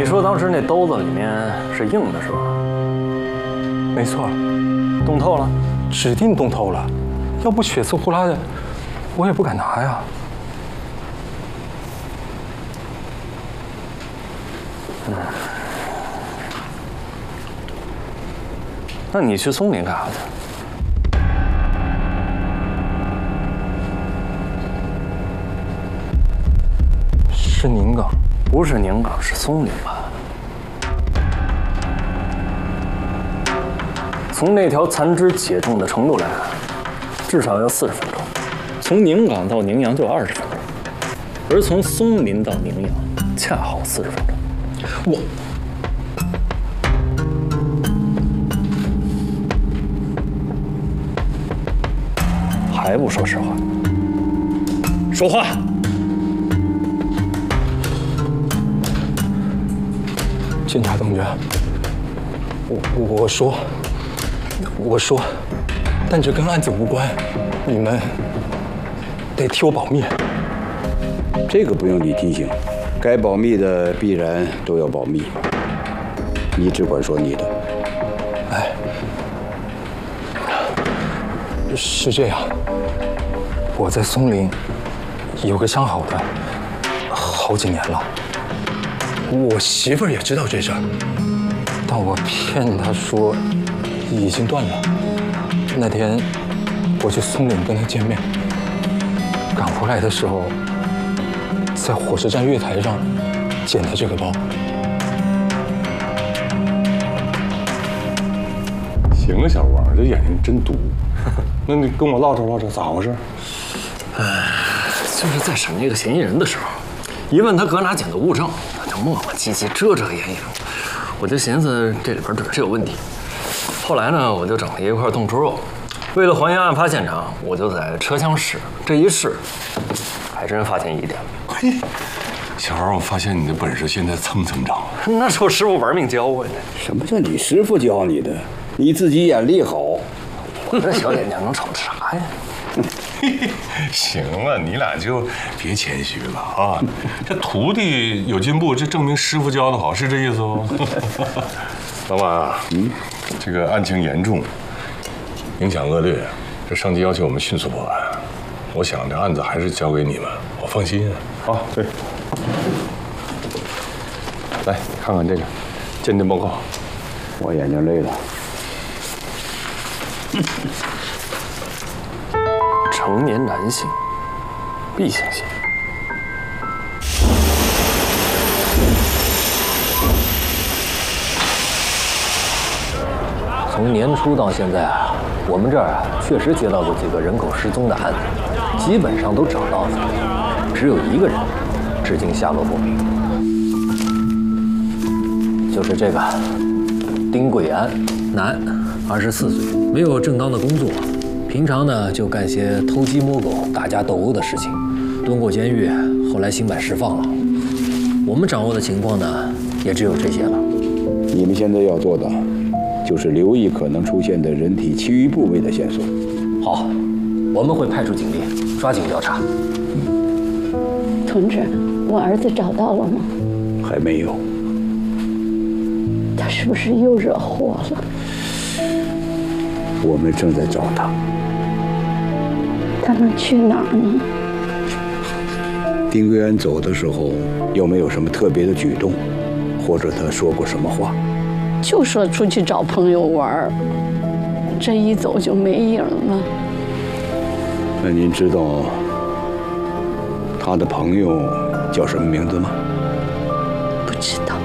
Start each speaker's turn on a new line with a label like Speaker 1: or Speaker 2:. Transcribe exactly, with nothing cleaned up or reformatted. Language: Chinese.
Speaker 1: 说当时那兜子里面是硬的，是吧？
Speaker 2: 没错，
Speaker 1: 冻透了，
Speaker 2: 指定冻透了，要不血丝呼啦的，我也不敢拿呀。
Speaker 1: 嗯，那你去松林干啥去？
Speaker 2: 是宁岗，
Speaker 1: 不是宁岗，是松林吧？从那条残肢解冻的程度来看，至少要四十分钟。从宁岗到宁阳就二十分钟，而从松林到宁阳恰好四十分钟。
Speaker 2: 我
Speaker 1: 还不说实话？说话！
Speaker 2: 监察同志，我我说，我说，但这跟案子无关，你们得替我保密。
Speaker 3: 这个不用你提醒，该保密的必然都要保密，你只管说你的。
Speaker 2: 哎，是这样，我在松林有个相好的，好几年了。我媳妇儿也知道这事儿，但我骗她说已经断了。那天我去松岭跟她见面，赶回来的时候，在火车站月台上捡的这个包。
Speaker 4: 行啊，小王，这眼睛真毒。那你跟我唠叨唠叨，咋回事？
Speaker 1: 哎，就是在审那个嫌疑人的时候，一问他搁哪捡的物证，他就磨磨唧唧、遮遮掩掩，我就寻思这里边准是有问题。后来呢，我就整了一块冻猪肉，为了还原案发现场，我就在车厢试，这一试，还真发现疑点。
Speaker 4: 嘿，小王，我发现你的本事现在蹭蹭长。
Speaker 1: 那是我师傅玩命教我的。
Speaker 3: 什么叫你师傅教你的？你自己眼力好。
Speaker 1: 我这小眼睛能瞅着啥呀？
Speaker 4: 行了，你俩就别谦虚了啊！这徒弟有进步，这证明师傅教的好，是这意思不？老马，嗯，这个案情严重，影响恶劣，这上级要求我们迅速破案。我想这案子还是交给你们，我放心啊。好，对，来看看这个鉴定报告。
Speaker 3: 我眼睛累了。
Speaker 1: 成年男性，B型血。从年初到现在啊，我们这儿啊确实接到过几个人口失踪的案子，基本上都找到了，只有一个人至今下落不明，就是这个丁贵安，男，二十四岁，没有正当的工作。平常呢，就干些偷鸡摸狗、打架斗殴的事情，蹲过监狱，后来刑满释放了。我们掌握的情况呢，也只有这些了。
Speaker 3: 你们现在要做的，就是留意可能出现的人体其余部位的线索。
Speaker 1: 好，我们会派出警力，抓紧调查。
Speaker 5: 同志，我儿子找到了吗？
Speaker 3: 还没有。
Speaker 5: 他是不是又惹祸了？
Speaker 3: 我们正在找他。
Speaker 5: 他能去哪儿呢？
Speaker 3: 丁贵安走的时候有没有什么特别的举动，或者他说过什么话？
Speaker 5: 就说出去找朋友玩，这一走就没影了。
Speaker 3: 那您知道他的朋友叫什么名字吗？
Speaker 5: 不知道。